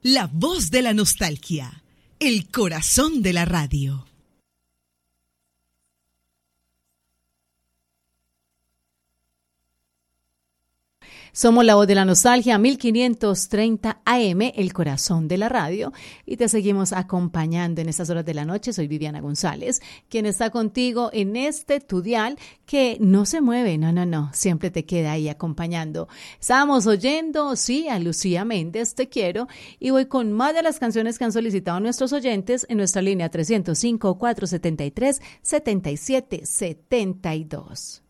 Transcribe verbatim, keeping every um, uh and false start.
La voz de la nostalgia, el corazón de la radio. Somos la voz de la nostalgia, mil quinientos treinta A M, el corazón de la radio, y te seguimos acompañando en estas horas de la noche. Soy Viviana González, quien está contigo en este tu dial que no se mueve, no, no, no, siempre te queda ahí acompañando. Estábamos oyendo, sí, a Lucía Méndez, Te Quiero, y voy con más de las canciones que han solicitado nuestros oyentes en nuestra línea trescientos cinco, cuatrocientos setenta y tres, setenta y siete setenta y dos.